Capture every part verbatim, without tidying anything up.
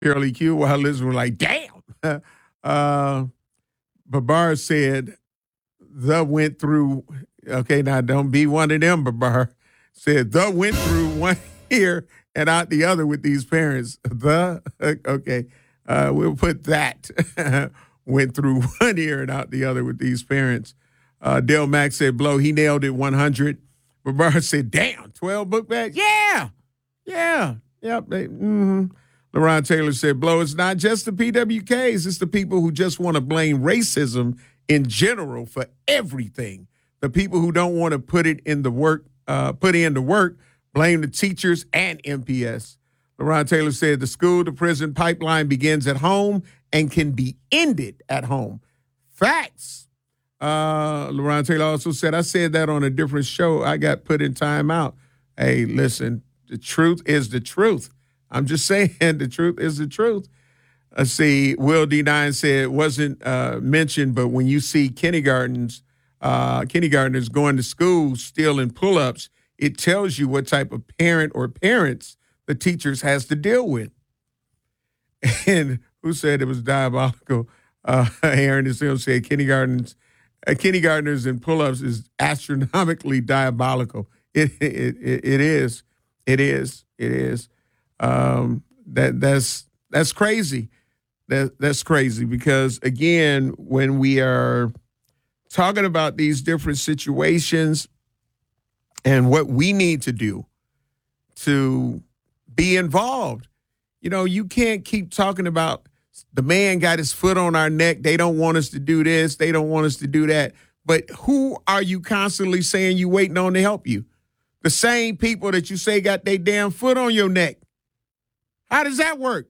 Fairly cute. While listeners were like, damn. uh, Babar said, the went through, okay, now don't be one of them, Babar. Said, the went through one ear and out the other with these parents. The, okay, uh, we'll put that. Went through one ear and out the other with these parents. Uh, Dale Mack said, blow, he nailed it one hundred. Babar said, damn, twelve book bags? Yeah, yeah, yep. They, mm-hmm. LaRon Taylor said, blow, it's not just the P W Ks, it's the people who just want to blame racism in general for everything. The people who don't want to put it in the work, uh, put in the work, blame the teachers and M P S. LaRon Taylor said, the school to prison pipeline begins at home and can be ended at home. Facts. Uh, LaRon Taylor also said, I said that on a different show. I got put in timeout. Hey, listen, the truth is the truth. I'm just saying the truth is the truth. Let's see, Will D nine said it wasn't uh, mentioned, but when you see kindergartens, uh, kindergartners going to school stealing pull-ups, it tells you what type of parent or parents the teachers has to deal with. And who said it was diabolical? Uh, Aaron is going to say kindergartens, uh, kindergartners and pull-ups is astronomically diabolical. It, it it it is, it is, it is. Um, that that's that's crazy. That that's crazy because again, when we are talking about these different situations and what we need to do to be involved, you know, you can't keep talking about the man got his foot on our neck. They don't want us to do this. They don't want us to do that. But who are you constantly saying you waiting on to help you? The same people that you say got their damn foot on your neck. How does that work?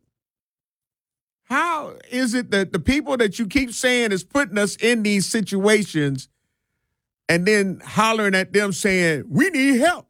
How is it that the people that you keep saying is putting us in these situations and then hollering at them saying, we need help?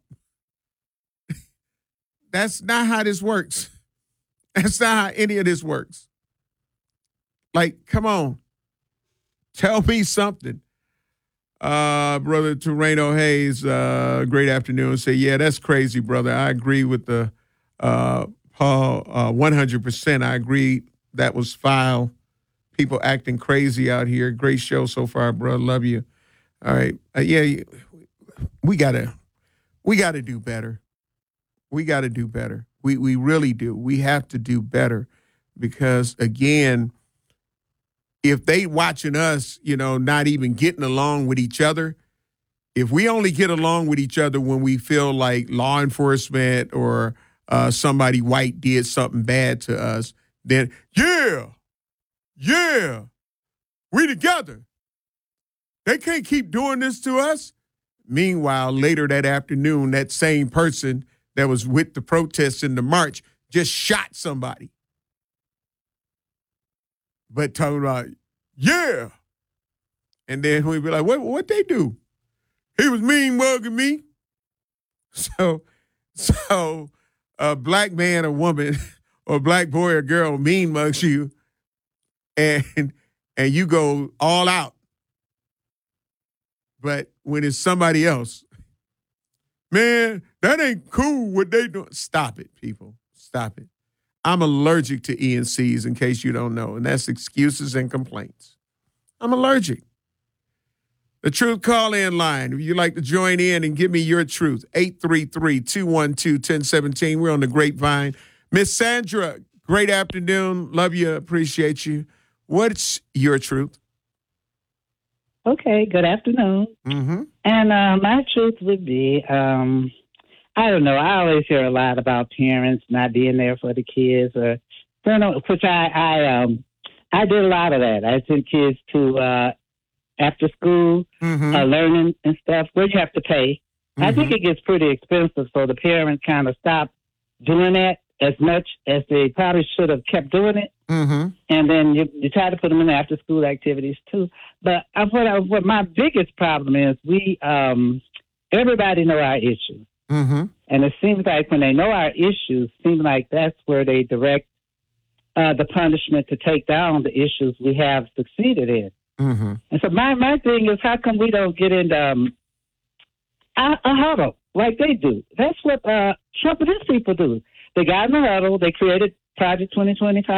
That's not how this works. That's not how any of this works. Like, come on. Tell me something. Uh, Brother Toreno Hayes, uh, great afternoon. Say, yeah, that's crazy, brother. I agree with the uh, Paul uh, one hundred percent. I agree that was foul. People acting crazy out here. Great show so far, bro. Love you. All right. Uh, yeah, we gotta we gotta do better. We gotta do better. We we really do. We have to do better because again, if they watching us, you know, not even getting along with each other, if we only get along with each other when we feel like law enforcement or uh, somebody white did something bad to us, then yeah, yeah, we together. They can't keep doing this to us. Meanwhile, later that afternoon, that same person that was with the protests in the march just shot somebody. But talking about, yeah. And then we'd be like, what what they do? He was mean mugging me. So, so a black man or woman or black boy or girl mean mugs you and and you go all out. But when it's somebody else, man, that ain't cool what they doing. Stop it, people. Stop it. I'm allergic to E N Cs, in case you don't know, and that's excuses and complaints. I'm allergic. The Truth Call-In line. If you'd like to join in and give me your truth, eight three three, two one two, one zero one seven. We're on the Grapevine. Miss Sandra, great afternoon. Love you. Appreciate you. What's your truth? Okay, good afternoon. Mm-hmm. And uh, my truth would be, um, I don't know, I always hear a lot about parents not being there for the kids, or which I I um I did a lot of that. I sent kids to uh, after school mm-hmm. uh, learning and stuff where you have to pay. Mm-hmm. I think it gets pretty expensive, so the parents kind of stopped doing that as much as they probably should have kept doing it. Mm-hmm. And then you, you try to put them in after school activities too. But I, what, I, what my biggest problem is, we um, everybody know our issues. Mm-hmm. And it seems like when they know our issues, it seems like that's where they direct uh, the punishment to take down the issues we have succeeded in. Mm-hmm. And so my, my thing is, how come we don't get into um, a, a huddle like they do? That's what uh, Trump and his people do. They got in a huddle. They created Project twenty twenty-five.